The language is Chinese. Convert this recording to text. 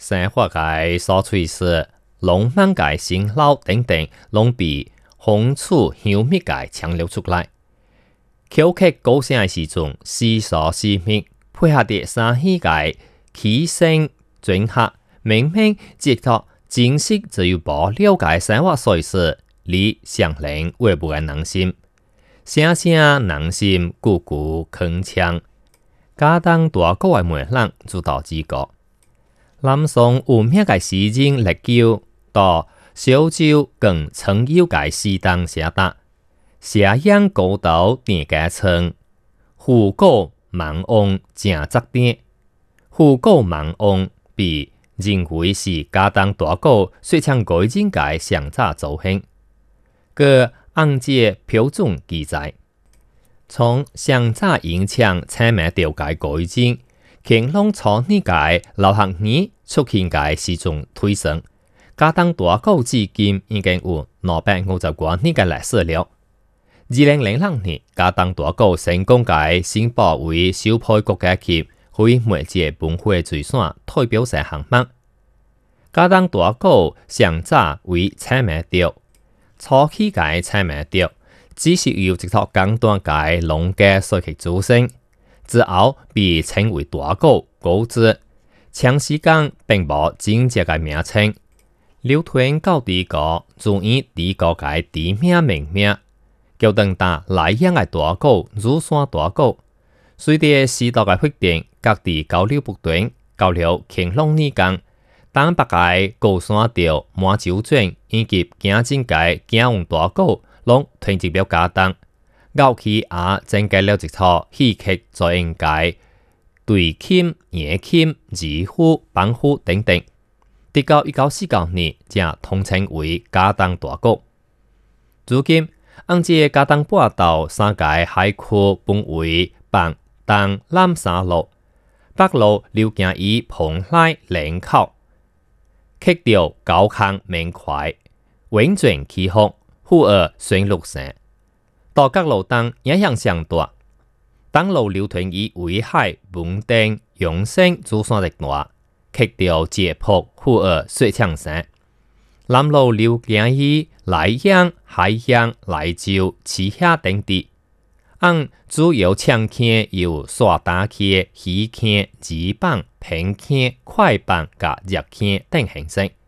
生活嘅所处事、浪漫嘅辛劳等等，拢被风趣幽默嘅强流出来。口渴高声嘅时阵，思索思密，配合啲三喜嘅起声转合，明明直托真实只有保了解生活所事，你上人会不嘅人心，声声人心句句铿锵。家当大哥嘅媒人主导之歌，南宋有名嘅诗人历久，到小洲更曾有嘅诗当写达。斜阳高头电家村，虎狗忙翁正杂店。虎狗忙翁被认为是家当大狗说唱改进嘅上早造型。个按照标准记载，从上早影响青苗调解改进，乾隆初年嘅流行语出现嘅时阵推升。家当大狗至今已经有250多年嘅历史了。2006年，家当大狗成功嘅申报为首批国家级非物质文化遗产代表性项目。家当大狗上早为青苗调，初期嘅青苗调只是由一套简单嘅农家所去组成，之后被称为大狗狗子，长时间并无真正嘅名称。流传到地国，就以地国嘅地名命名。叫当打来养嘅大狗，乳山大狗。随着时代嘅发展，各地交流不断，到了乾隆年间，东北嘅高山调、满洲庄以及景镇嘅景王大狗，拢囤积了家当。后期也增加了一套戏剧作演界、对琴、野琴、二胡、板胡等等。直到1949年，才统称为家当大狗。如今，按照家当半岛三界海区分为北、东、南三路，北路流经于蓬莱、林口，溪调高亢明快，婉转起伏，忽而旋律声。到各路东影响上大，东路流传于威海、文登、阳升、珠山一带，溪调节坡，忽而说唱声。南路流经于莱阳、海洋、莱州、旗下等地，按主要唱腔有刷打腔、喜腔、二棒、平腔、快棒、甲热腔等形式。